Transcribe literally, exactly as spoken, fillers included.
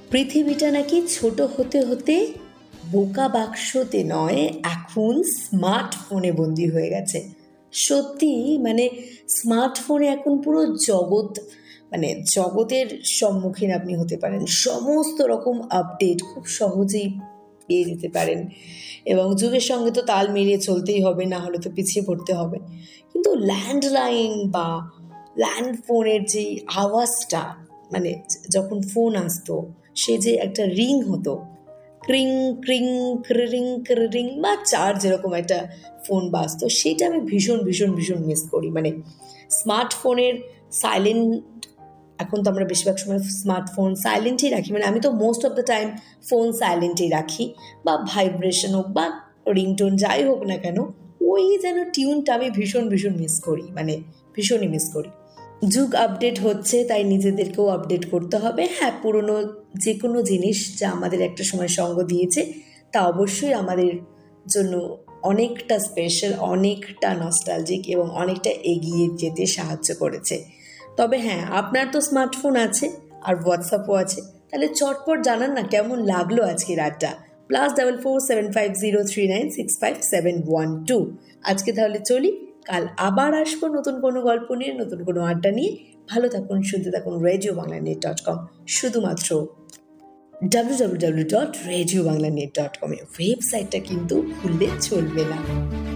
পৃথিবীটা নাকি ছোট হতে হতে বোকা বাক্সতে নয়, এখন স্মার্টফোনে বন্দি হয়ে গেছে। সত্যি, মানে স্মার্টফোনে এখন পুরো জগৎ, মানে জগতের সম্মুখীন আপনি হতে পারেন। সমস্ত রকম আপডেট খুব সহজেই পেয়ে যেতে পারেন, এবং যুগের সঙ্গে তো তাল মিলিয়ে চলতেই হবে, না হলে তো পিছিয়ে পড়তে হবে। কিন্তু ল্যান্ডলাইন বা ল্যান্ড ফোনের যে আওয়াজটা, মানে যখন ফোন আসতো, সে যে একটা রিং হতো, ক্রিং ক্রিং ক্রিং ক্রিং, বা চার যেরকম একটা ফোন বাজতো, সেটা আমি ভীষণ ভীষণ ভীষণ মিস করি। মানে স্মার্টফোনের সাইলেন্ট, এখন তো আমরা বেশিরভাগ সময় স্মার্টফোন সাইলেন্টই রাখি, মানে আমি তো most of the time phone সাইলেন্টই রাখি, বা ভাইব্রেশন হোক বা রিংটোন যাই হোক না কেন, ওই যেন টিউনটা আমি ভীষণ ভীষণ মিস করি, মানে ভীষণই মিস করি। যুগ আপডেট হচ্ছে, তাই নিজেদেরকেও আপডেট করতে হবে। হ্যাঁ, পুরনো যে কোনো জিনিস যা আমাদের একটা সময় সঙ্গ দিয়েছে, তা অবশ্যই আমাদের জন্য অনেকটা স্পেশাল, অনেকটা নস্টালজিক এবং অনেকটা এগিয়ে যেতে সাহায্য করেছে। তবে হ্যাঁ, আপনার তো স্মার্টফোন আছে আর হোয়াটসঅ্যাপও আছে, তাহলে চটপট জানান না কেমন লাগলো আজকে রাতটা। Plus double four seven five zero three nine six five seven one two. আজকে তাহলে চলি, কাল আবার আসবো নতুন কোনো গল্প নিয়ে, নতুন কোনো আড্ডা নিয়ে। ভালো থাকুন, শুনতে থাকুন radio Bangla net dot com. শুধুমাত্র W W W dot radio Bangla net dot com এ ওয়েবসাইটটা কিন্তু ভুললে চলবে না।